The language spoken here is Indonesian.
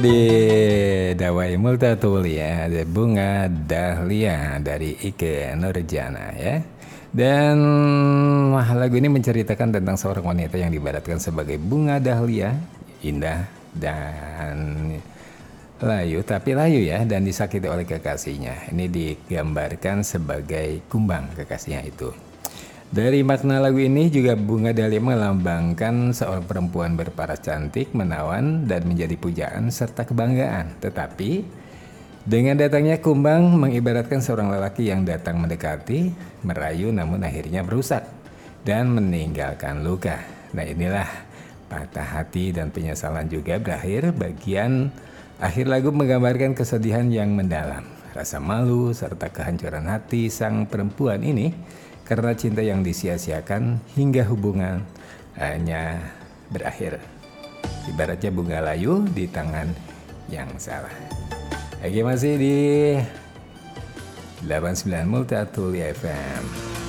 Di Dawai Multatuli ya, ada bunga dahlia dari Ike Nurjana ya. Dan lagu ini menceritakan tentang seorang wanita yang diibaratkan sebagai bunga dahlia, indah dan layu, tapi layu ya, dan disakiti oleh kekasihnya. Ini digambarkan sebagai kumbang kekasihnya itu. Dari makna lagu ini juga bunga dahlia melambangkan seorang perempuan berparas cantik, menawan, dan menjadi pujaan serta kebanggaan. Tetapi dengan datangnya kumbang mengibaratkan seorang lelaki yang datang mendekati, merayu namun akhirnya merusak dan meninggalkan luka. Nah inilah patah hati dan penyesalan juga berakhir. Bagian akhir lagu menggambarkan kesedihan yang mendalam, rasa malu serta kehancuran hati sang perempuan ini karena cinta yang disia-siakan hingga hubungan hanya berakhir. Ibaratnya bunga layu di tangan yang salah. Lagi masih di 89 Multatuli FM.